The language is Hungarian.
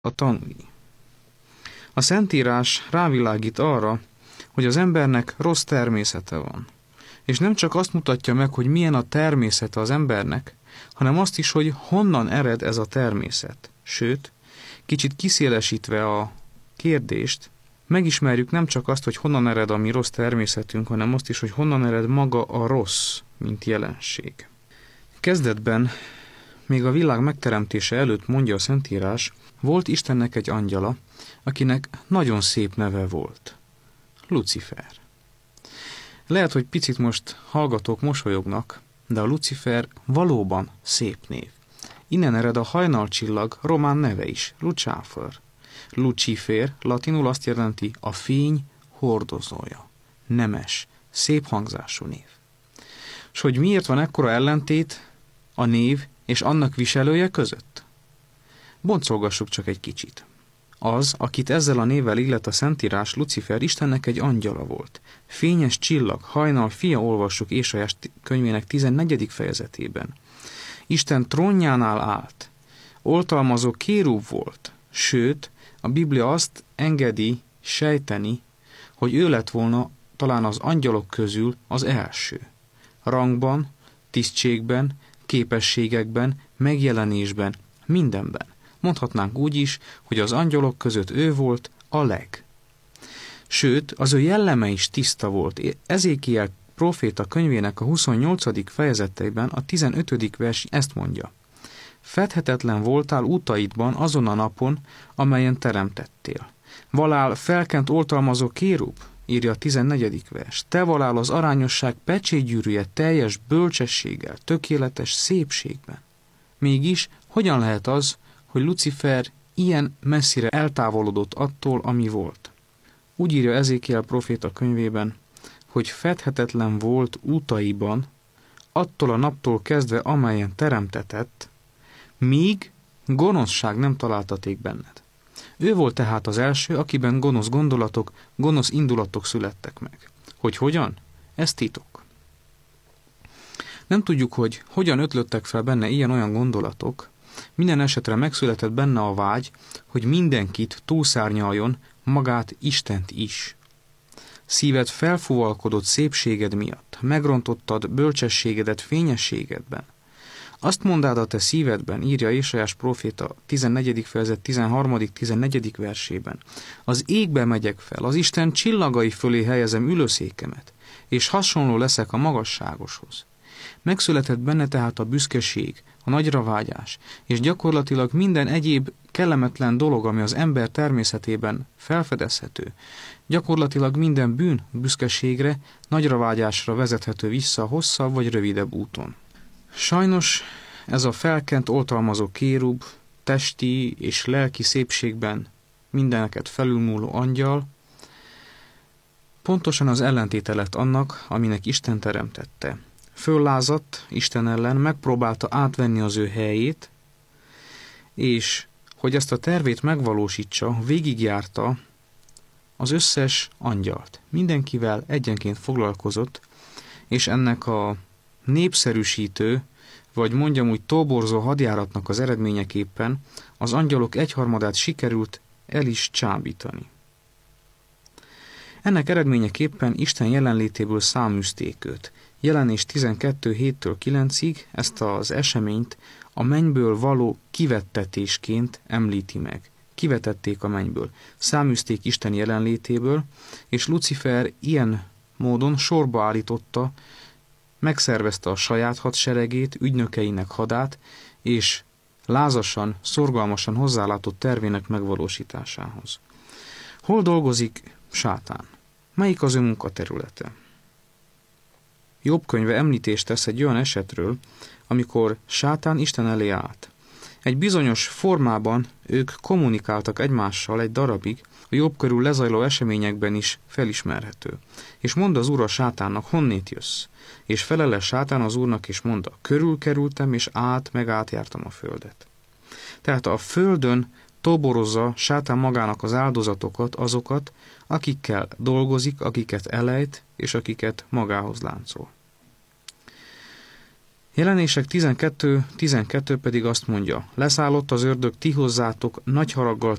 a tanúi. A Szentírás rávilágít arra, hogy az embernek rossz természete van. És nem csak azt mutatja meg, hogy milyen a természete az embernek, hanem azt is, hogy honnan ered ez a természet. Sőt, kicsit kiszélesítve a kérdést, megismerjük nem csak azt, hogy honnan ered a mi rossz természetünk, hanem azt is, hogy honnan ered maga a rossz, mint jelenség. Kezdetben, még a világ megteremtése előtt mondja a Szentírás, volt Istennek egy angyala, akinek nagyon szép neve volt. Lucifer. Lehet, hogy picit most hallgatók mosolyognak, de a Lucifer valóban szép név. Innen ered a hajnalcsillag román neve is, Lucsáfer. Lucifer latinul azt jelenti a fény hordozója. Nemes, szép hangzású név. És hogy miért van ekkora ellentét a név és annak viselője között? Boncolgassuk csak egy kicsit. Az, akit ezzel a névvel illet a Szentírás, Lucifer, Istennek egy angyala volt. Fényes csillag, hajnal fia, olvassuk Ézsaiás könyvének 14. fejezetében. Isten trónjánál állt, oltalmazó kérub volt, sőt, a Biblia azt engedi sejteni, hogy ő lett volna talán az angyalok közül az első. Rangban, tisztségben, képességekben, megjelenésben, mindenben. Mondhatnánk úgy is, hogy az angyalok között ő volt a leg. Sőt, az ő jelleme is tiszta volt. Ezékiel próféta könyvének a 28. fejezeteiben a 15. vers ezt mondja. Fedhetetlen voltál útaidban azon a napon, amelyen teremtettél. Valál felkent oltalmazó kérub, írja a 14. vers. Te valál az arányosság pecsétgyűrűje teljes bölcsességgel, tökéletes szépségben. Mégis, hogyan lehet az, hogy Lucifer ilyen messzire eltávolodott attól, ami volt? Úgy írja Ezékiel próféta könyvében, hogy fedhetetlen volt útaiban, attól a naptól kezdve, amelyen teremtetett, míg gonoszság nem találtaték benned. Ő volt tehát az első, akiben gonosz gondolatok, gonosz indulatok születtek meg. Hogy hogyan? Ez titok. Nem tudjuk, hogy hogyan ötlöttek fel benne ilyen-olyan gondolatok, minden esetre megszületett benne a vágy, hogy mindenkit túlszárnyaljon, magát Istent is. Szíved felfúvalkodott szépséged miatt, megrontottad bölcsességedet fényességedben. Azt mondád a te szívedben, írja Ézsaiás próféta 14. fejezet 13.-14. versében. Az égbe megyek fel, az Isten csillagai fölé helyezem ülőszékemet, és hasonló leszek a magasságoshoz. Megszületett benne tehát a büszkeség, a nagyra vágyás, és gyakorlatilag minden egyéb kellemetlen dolog, ami az ember természetében felfedezhető, gyakorlatilag minden bűn büszkeségre, nagyra vágyásra vezethető vissza hosszabb vagy rövidebb úton. Sajnos ez a felkent oltalmazó kérub, testi és lelki szépségben mindeneket felülmúló angyal, pontosan az ellentéte lett annak, aminek Isten teremtette. Föllázadt Isten ellen, megpróbálta átvenni az ő helyét, és hogy ezt a tervét megvalósítsa, végigjárta az összes angyalt. Mindenkivel egyenként foglalkozott, és ennek a népszerűsítő, vagy mondjam úgy toborzó hadjáratnak az eredményeképpen az angyalok egyharmadát sikerült el is csábítani. Ennek eredményeképpen Isten jelenlétéből száműzték őt. Jelenés 12. 7-től 9-ig ezt az eseményt a mennyből való kivettetésként említi meg. Kivetették a mennyből, száműzték Isten jelenlétéből, és Lucifer ilyen módon sorba állította, megszervezte a saját hadseregét, ügynökeinek hadát, és lázasan, szorgalmasan hozzálátott tervének megvalósításához. Hol dolgozik Sátán? Melyik az ő munkaterülete? Jobb könyve említést tesz egy olyan esetről, amikor Sátán Isten elé állt. Egy bizonyos formában ők kommunikáltak egymással egy darabig, a Jobb körül lezajló eseményekben is felismerhető. És mondta az Úr a Sátánnak, honnét jössz? És felele Sátán az Úrnak, és mondta, körülkerültem, és átjártam a földet. Tehát a földön toborozza Sátán magának az áldozatokat, azokat, akikkel dolgozik, akiket elejt, és akiket magához láncol. Jelenések 12 pedig azt mondja, leszállott az ördög ti hozzátok, nagy haraggal